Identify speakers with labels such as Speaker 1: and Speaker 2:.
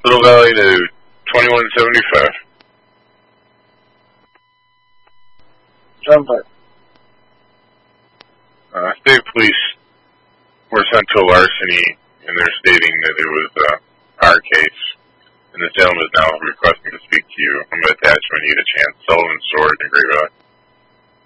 Speaker 1: Little Valley to 2175.
Speaker 2: Jump it.
Speaker 1: State police were sent to a larceny, and they're stating that it was our case. And this gentleman is now requesting to speak to you. I'm going to attach when you get a chance. Sullivan Sword in Great Valley.